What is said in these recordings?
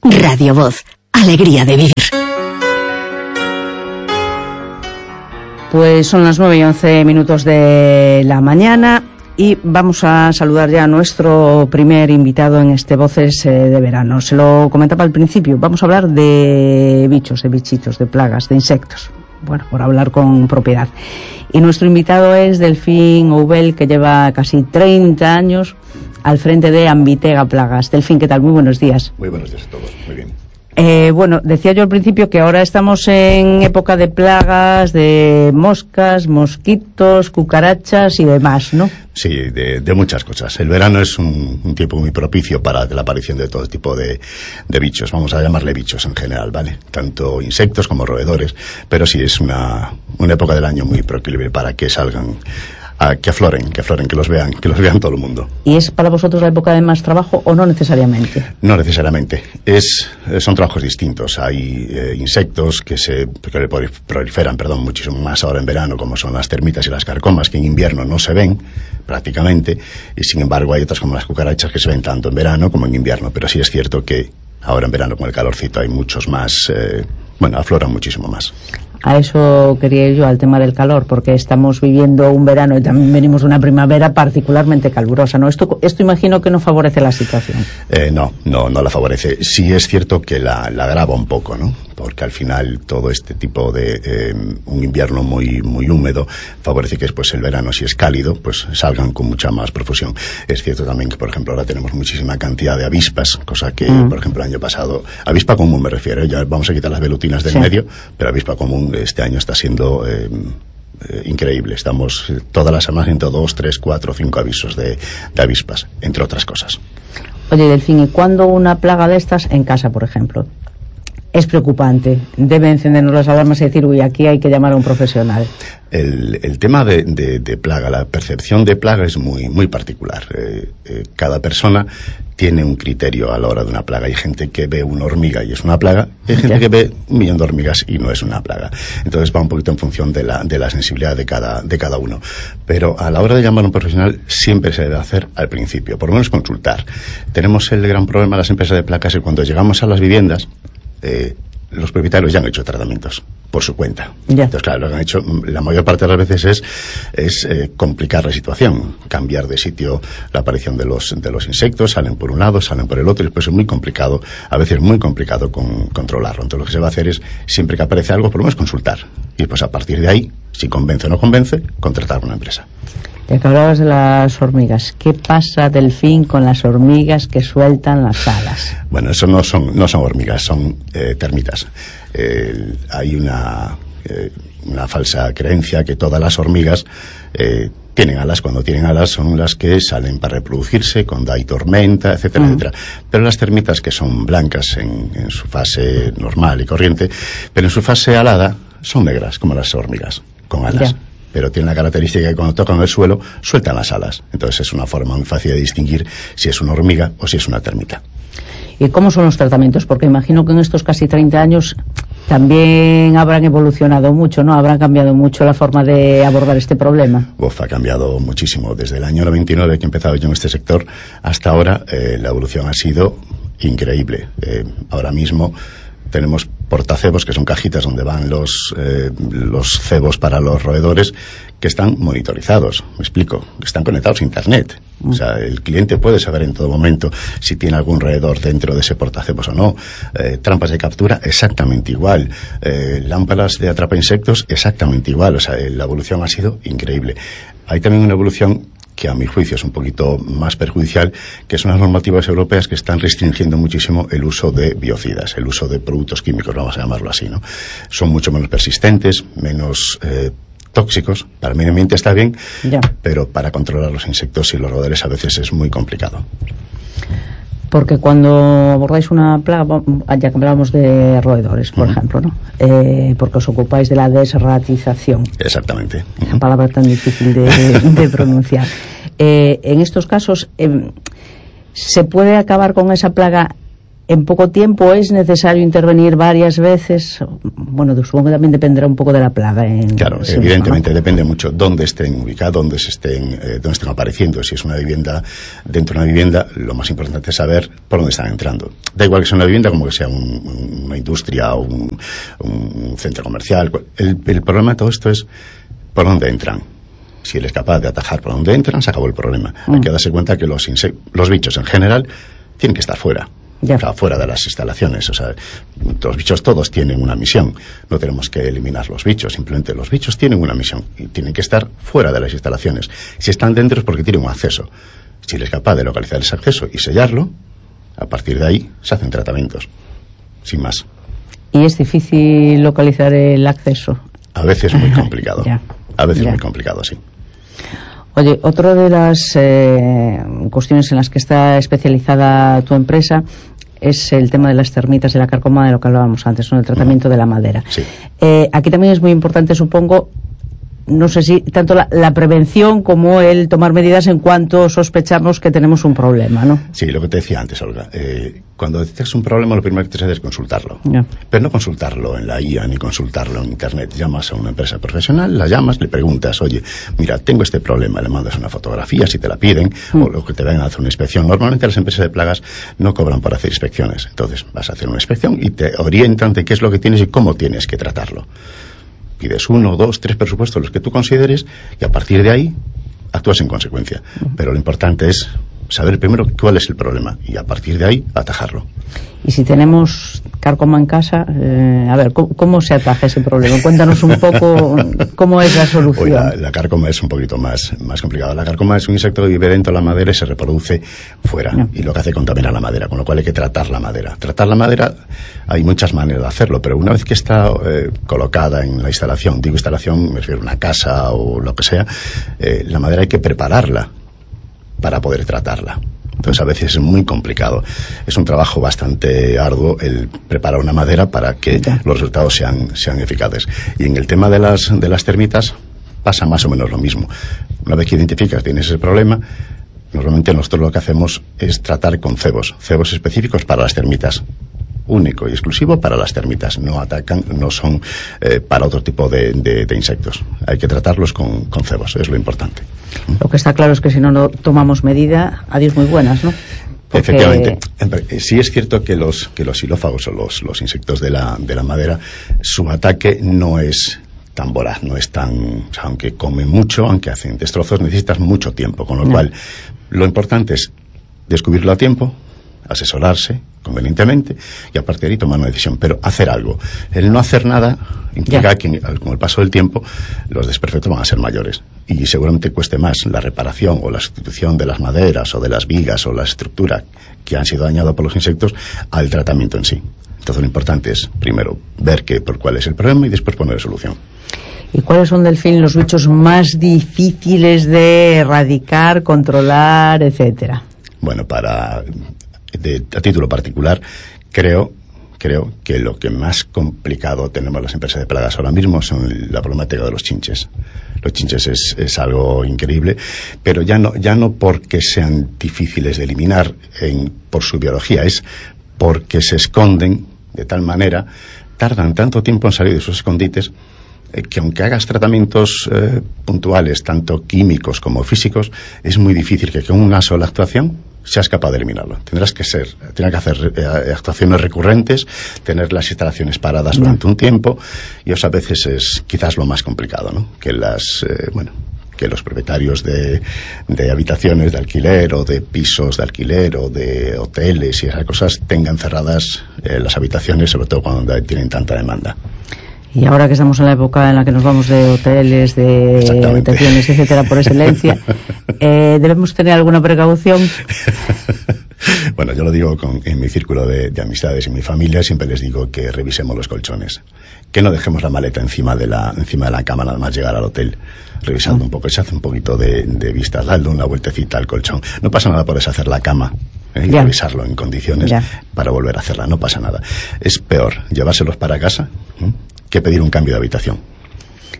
Radio Voz, alegría de vivir. Pues son las 9:11 de la mañana y vamos a saludar ya a nuestro primer invitado en este Voces de Verano. Se lo comentaba al principio, vamos a hablar de bichos, de bichitos, de plagas, de insectos. Bueno, por hablar con propiedad. Y nuestro invitado es Delfín Oubel, que lleva casi 30 años al frente de Ambitega Plagas. Delfín, ¿qué tal? Muy buenos días. Muy buenos días a todos, muy bien. Bueno, decía yo al principio que ahora estamos en época de plagas, de moscas, mosquitos, cucarachas y demás, ¿no? Sí, de muchas cosas. El verano es un tiempo muy propicio para la aparición de todo tipo de bichos. Vamos a llamarle bichos en general, ¿vale? Tanto insectos como roedores, pero sí es una época del año muy proclive para que salgan, que afloren, que los vean todo el mundo. ¿Y es para vosotros la época de más trabajo o no necesariamente? No necesariamente. Son trabajos distintos. Hay insectos que proliferan, muchísimo más ahora en verano, como son las termitas y las carcomas, que en invierno no se ven prácticamente, y sin embargo hay otras como las cucarachas que se ven tanto en verano como en invierno. Pero sí es cierto que ahora en verano con el calorcito hay muchos más, afloran muchísimo más. A eso quería ir yo, al tema del calor, porque estamos viviendo un verano y también venimos de una primavera particularmente calurosa, ¿no? Esto imagino que no favorece la situación. No la favorece. Sí es cierto que la agrava un poco, ¿no? Porque al final todo este tipo de un invierno muy muy húmedo favorece que después el verano, si es cálido, pues salgan con mucha más profusión. Es cierto también que, por ejemplo, ahora tenemos muchísima cantidad de avispas, cosa que, por ejemplo, el año pasado, avispa común me refiero, ya vamos a quitar las velutinas del medio, pero avispa común este año está siendo increíble. Estamos todas las semanas entre 2, 3, 4, 5 avisos de avispas, entre otras cosas. Oye, Delfín, ¿y cuándo una plaga de estas en casa, por ejemplo, es preocupante? Debe encendernos las alarmas y decir, uy, aquí hay que llamar a un profesional. El tema de plaga, la percepción de plaga es muy muy particular. Cada persona tiene un criterio a la hora de una plaga. Hay gente que ve una hormiga y es una plaga, y hay gente que ve 1.000.000 de hormigas y no es una plaga. Entonces va un poquito en función de la sensibilidad de cada uno. Pero a la hora de llamar a un profesional siempre se debe hacer al principio, por lo menos consultar. Tenemos el gran problema de las empresas de placas, y cuando llegamos a las viviendas, los propietarios ya han hecho tratamientos por su cuenta. Entonces, claro, lo que han hecho la mayor parte de las veces es complicar la situación, cambiar de sitio la aparición de los insectos, salen por un lado, salen por el otro, y después es muy complicado, a veces muy complicado controlarlo. Entonces lo que se va a hacer es, siempre que aparece algo, por lo menos consultar, y pues a partir de ahí, si convence o no convence, contratar una empresa. Ya que hablabas de las hormigas, ¿qué pasa, Delfín, con las hormigas que sueltan las alas? Bueno, eso no son hormigas, son termitas. Hay una falsa creencia que todas las hormigas tienen alas. Cuando tienen alas son las que salen para reproducirse cuando hay tormenta, etcétera, etcétera. Pero las termitas, que son blancas en su fase normal y corriente, pero en su fase alada son negras, como las hormigas con alas. Pero tiene la característica que cuando tocan el suelo sueltan las alas. Entonces es una forma muy fácil de distinguir si es una hormiga o si es una termita. ¿Y cómo son los tratamientos? Porque imagino que en estos casi 30 años también habrán evolucionado mucho, ¿no? Habrán cambiado mucho la forma de abordar este problema. Ha cambiado muchísimo. Desde el año 99 que he empezado yo en este sector hasta ahora, la evolución ha sido increíble. Ahora mismo tenemos portacebos, que son cajitas donde van los cebos para los roedores, que están monitorizados. Me explico, están conectados a internet. O sea, el cliente puede saber en todo momento si tiene algún roedor dentro de ese portacebos o no. Trampas de captura, exactamente igual. Lámparas de atrapa insectos, exactamente igual. O sea, la evolución ha sido increíble. Hay también una evolución que a mi juicio es un poquito más perjudicial, que son las normativas europeas que están restringiendo muchísimo el uso de biocidas, el uso de productos químicos, vamos a llamarlo así, ¿no? Son mucho menos persistentes, menos tóxicos. Para el medio ambiente está bien, pero para controlar los insectos y los roedores a veces es muy complicado. Porque cuando abordáis una plaga, ya que hablamos de roedores, por ejemplo, ¿no? Porque os ocupáis de la desratización. Exactamente. Esa palabra tan difícil de pronunciar. En estos casos, ¿se puede acabar con esa plaga en poco tiempo es necesario intervenir varias veces. Bueno, supongo que también dependerá un poco de la plaga. Claro, evidentemente, ¿no? Depende mucho dónde estén ubicados, dónde estén apareciendo. Si es una vivienda, dentro de una vivienda, lo más importante es saber por dónde están entrando. Da igual que sea una vivienda como que sea una industria o un centro comercial. El problema de todo esto es por dónde entran. Si él es capaz de atajar por dónde entran, se acabó el problema. Hay que darse cuenta que los bichos en general tienen que estar fuera. Ya. O sea, fuera de las instalaciones. O sea, los bichos todos tienen una misión. No tenemos que eliminar los bichos. Simplemente los bichos tienen una misión y tienen que estar fuera de las instalaciones. Si están dentro es porque tienen un acceso. Si él es capaz de localizar ese acceso y sellarlo, a partir de ahí se hacen tratamientos. Sin más. ¿Y es difícil localizar el acceso? A veces muy complicado. Ya. A veces muy complicado, sí. Oye, otra de las cuestiones en las que está especializada tu empresa es el tema de las termitas y la carcoma, de lo que hablábamos antes, ¿no? El tratamiento de la madera. Sí. Aquí también es muy importante, supongo, no sé si tanto la prevención como el tomar medidas en cuanto sospechamos que tenemos un problema, ¿no? Sí, lo que te decía antes, Olga. Cuando detectas un problema, lo primero que tienes que hacer es consultarlo. Yeah. Pero no consultarlo en la IA ni consultarlo en Internet. Llamas a una empresa profesional, la llamas, le preguntas, oye, mira, tengo este problema, le mandas una fotografía si te la piden, o lo que te vengan a hacer una inspección. Normalmente las empresas de plagas no cobran por hacer inspecciones. Entonces vas a hacer una inspección y te orientan de qué es lo que tienes y cómo tienes que tratarlo. Pides 1, 2, 3 presupuestos, los que tú consideres, y a partir de ahí actúas en consecuencia. Pero lo importante es saber primero cuál es el problema y a partir de ahí atajarlo. Y si tenemos carcoma en casa, a ver, ¿cómo se ataja ese problema? Cuéntanos un poco cómo es la solución. Hoy la carcoma es un poquito más complicada. La carcoma es un insecto que vive dentro de la madera y se reproduce fuera. No. Y lo que hace es contaminar la madera, con lo cual hay que tratar la madera. Tratar la madera, hay muchas maneras de hacerlo, pero una vez que está colocada en la instalación, digo instalación, me refiero a una casa o lo que sea, la madera hay que prepararla para poder tratarla. Entonces a veces es muy complicado. Es un trabajo bastante arduo el preparar una madera para que los resultados sean eficaces. Y en el tema de las termitas pasa más o menos lo mismo. Una vez que identificas tienes ese problema, normalmente nosotros lo que hacemos es tratar con cebos específicos para las termitas. Único y exclusivo para las termitas. No atacan, no son para otro tipo de insectos. Hay que tratarlos con cebos, es lo importante. Lo que está claro es que si no tomamos medida, adiós muy buenas, ¿no? Porque... Efectivamente. Sí es cierto que los xilófagos o los insectos de la madera, su ataque no es tan voraz, no es tan... O sea, aunque comen mucho, aunque hacen destrozos, necesitas mucho tiempo. Con lo cual, lo importante es descubrirlo a tiempo, asesorarse convenientemente y a partir de ahí tomar una decisión, pero hacer algo. El no hacer nada implica que con el paso del tiempo los desperfectos van a ser mayores y seguramente cueste más la reparación o la sustitución de las maderas o de las vigas o la estructura que han sido dañadas por los insectos al tratamiento en sí. Entonces lo importante es primero ver por cuál es el problema y después poner solución. ¿Y cuáles son, Delfín, los bichos más difíciles de erradicar, controlar, etcétera? Bueno, a título particular, creo que lo que más complicado tenemos las empresas de plagas ahora mismo son la problemática de los chinches. Los chinches es algo increíble, pero ya no porque sean difíciles de eliminar por su biología, es porque se esconden de tal manera, tardan tanto tiempo en salir de sus escondites, que aunque hagas tratamientos puntuales, tanto químicos como físicos, es muy difícil que con una sola actuación seas capaz de eliminarlo. Tendrás que hacer actuaciones recurrentes, tener las instalaciones paradas durante un tiempo, y eso a veces es quizás lo más complicado, ¿no? Que los propietarios de habitaciones de alquiler o de pisos de alquiler o de hoteles y esas cosas tengan cerradas las habitaciones, sobre todo cuando tienen tanta demanda. Y ahora que estamos en la época en la que nos vamos de hoteles, de habitaciones, etcétera, por excelencia, ¿debemos tener alguna precaución? Bueno, yo lo digo en mi círculo de amistades y mi familia, siempre les digo que revisemos los colchones, que no dejemos la maleta encima de la cama nada más llegar al hotel, revisando un poco, se hace un poquito de vista, darle una vueltecita al colchón. No pasa nada por deshacer la cama y revisarlo en condiciones para volver a hacerla, no pasa nada. Es peor llevárselos para casa que pedir un cambio de habitación.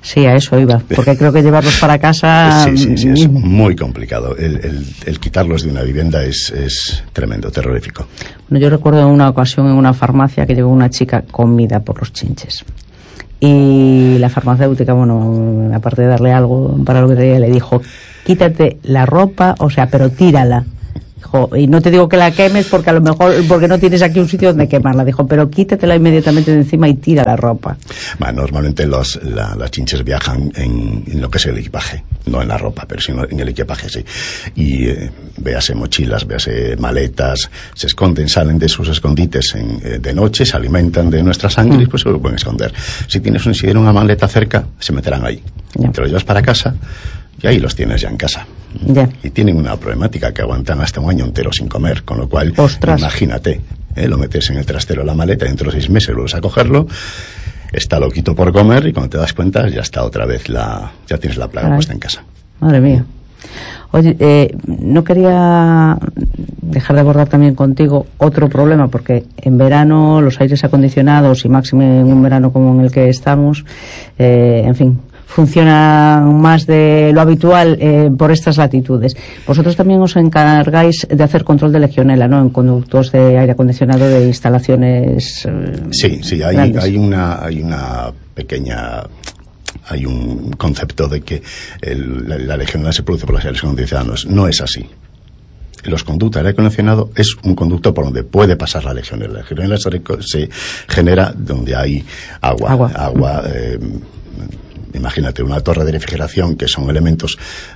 Sí, a eso iba, porque creo que llevarlos para casa... Sí, es muy complicado. El quitarlos de una vivienda es tremendo, terrorífico. Bueno, yo recuerdo en una ocasión en una farmacia que llegó una chica comida por los chinches. Y la farmacéutica, bueno, aparte de darle algo para lo que traía, le dijo, quítate la ropa, o sea, pero tírala. Dijo, y no te digo que la quemes porque a lo mejor, porque no tienes aquí un sitio donde quemarla. Dijo, pero quítatela inmediatamente de encima y tira la ropa. Bueno, normalmente las chinches viajan en lo que es el equipaje, no en la ropa, pero sino en el equipaje, sí. Y véase mochilas, véase maletas, se esconden, salen de sus escondites de noche, se alimentan de nuestra sangre y pues se lo pueden esconder. Si tienen una maleta cerca, se meterán ahí. Ya. Te lo llevas para casa y ahí los tienes ya en casa. Ya. Y tienen una problemática que aguantan hasta un año entero sin comer, con lo cual, ¡ostras! Imagínate, lo metes en el trastero de la maleta, dentro de 6 meses vuelves a cogerlo, está loquito por comer y cuando te das cuenta ya está otra vez ya tienes la plaga puesta en casa. Madre mía. Oye, no quería dejar de abordar también contigo otro problema, porque en verano los aires acondicionados, y máximo en un verano como en el que estamos, en fin, funcionan más de lo habitual por estas latitudes. Vosotros también os encargáis de hacer control de legionela, ¿no?, en conductos de aire acondicionado de instalaciones. Sí, hay una pequeña... Hay un concepto de que la legionela se produce por los aires acondicionados. No es así. Los conductos de aire acondicionado es un conducto por donde puede pasar la legionela. La legionela se genera donde hay agua. Imagínate una torre de refrigeración, que son elementos,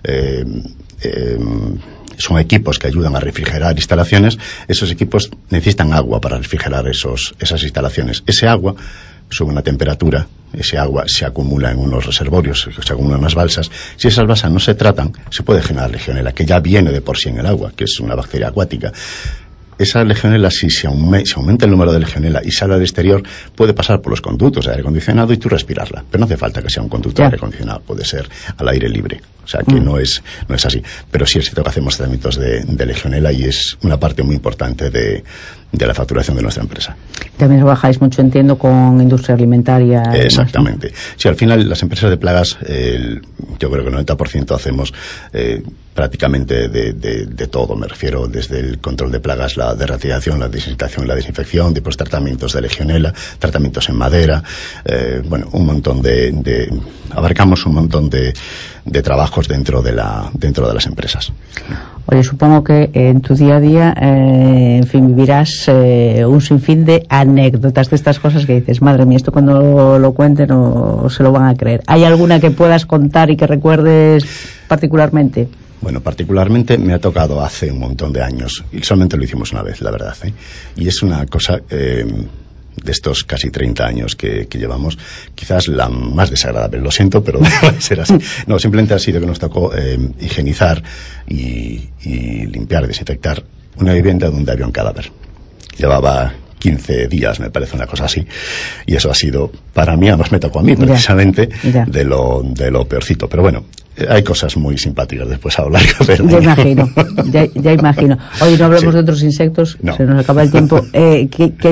son equipos que ayudan a refrigerar instalaciones. Esos equipos necesitan agua para refrigerar esas instalaciones. Ese agua sube una temperatura, ese agua se acumula en unos reservorios, se acumula en unas balsas. Si esas balsas no se tratan, se puede generar legionela, que ya viene de por sí en el agua, que es una bacteria acuática. Esa legionela, si se aumenta el número de legionela y sale al exterior, puede pasar por los conductos de aire acondicionado y tú respirarla. Pero no hace falta que sea un conducto de aire acondicionado, puede ser al aire libre. O sea que no es así. Pero sí es cierto que hacemos tratamientos de legionela y es una parte muy importante de la facturación de nuestra empresa. También trabajáis mucho, entiendo, con industria alimentaria. Exactamente. Sí, al final las empresas de plagas, yo creo que el 90% hacemos prácticamente de todo. Me refiero desde el control de plagas, la derratización, la desinfección, la desinfección, después tratamientos de legionela, tratamientos en madera, un montón abarcamos un montón de trabajos dentro de las empresas. Oye, supongo que en tu día a día, vivirás un sinfín de anécdotas de estas cosas que dices, madre mía, esto cuando lo cuenten no se lo van a creer. ¿Hay alguna que puedas contar y que recuerdes particularmente? Bueno, particularmente me ha tocado hace un montón de años, y solamente lo hicimos una vez, la verdad, y es una cosa de estos casi 30 años que llevamos, quizás la más desagradable. Lo siento, pero debe ser así. No, simplemente ha sido que nos tocó higienizar y limpiar, desinfectar una vivienda donde había un cadáver. Llevaba 15 días, me parece, una cosa así, y eso ha sido, para mí, además me tocó a mí precisamente, de lo peorcito. Pero bueno, hay cosas muy simpáticas después a lo largo del año. Ya imagino. Hoy no hablamos de otros insectos, se nos acaba el tiempo, que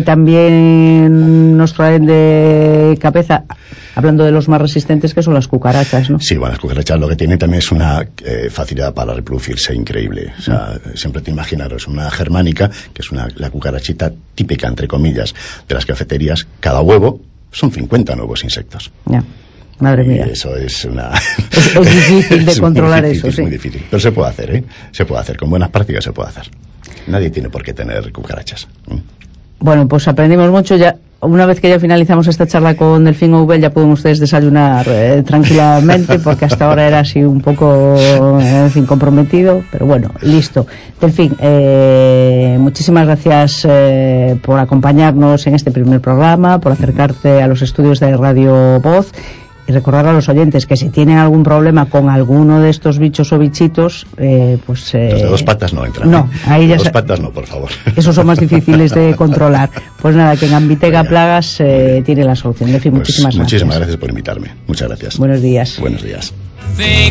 también nos traen de cabeza, hablando de los más resistentes, que son las cucarachas, ¿no? Sí, bueno, las cucarachas lo que tienen también es una facilidad para reproducirse increíble. O sea, siempre te imaginaros una germánica, que es la cucarachita típica, entre comillas, de las cafeterías. Cada huevo son 50 nuevos insectos. Ya. Madre mía. Y eso es es difícil de controlar eso, sí. Es muy difícil, pero se puede hacer, Se puede hacer, con buenas prácticas se puede hacer. Nadie tiene por qué tener cucarachas. Bueno, pues aprendimos mucho ya. Una vez que ya finalizamos esta charla con Delfín Ouvel, ya pueden ustedes desayunar tranquilamente, porque hasta ahora era así un poco, comprometido, pero bueno, listo. Delfín, muchísimas gracias por acompañarnos en este primer programa, por acercarte a los estudios de Radio Voz. Y recordar a los oyentes que si tienen algún problema con alguno de estos bichos o bichitos, los de 2 patas no entran. No, ahí ya 2 patas no, por favor. Esos son más difíciles de controlar. Pues nada, que en Ambitega Plagas tiene la solución. En fin, muchísimas gracias. Muchísimas gracias por invitarme. Muchas gracias. Buenos días. Buenos días.